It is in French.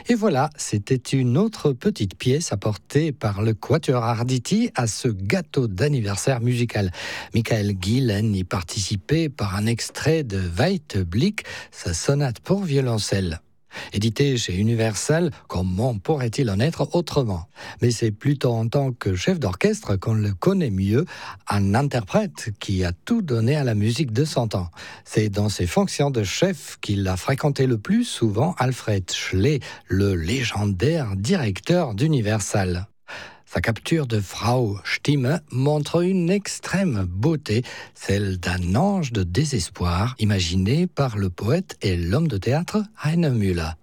Et voilà, c'était une autre petite pièce apportée par le Quatuor Arditi à ce gâteau d'anniversaire musical. Michael Gillen y participait par un extrait de Weitblick, sa sonate pour violoncelle. Édité chez Universal, comment pourrait-il en être autrement? Mais c'est plutôt en tant que chef d'orchestre qu'on le connaît mieux, un interprète qui a tout donné à la musique de son temps. C'est dans ses fonctions de chef qu'il a fréquenté le plus souvent Alfred Schley, le légendaire directeur d'Universal. Sa capture de Frau Stimme montre une extrême beauté, celle d'un ange de désespoir, imaginé par le poète et l'homme de théâtre Heiner Müller.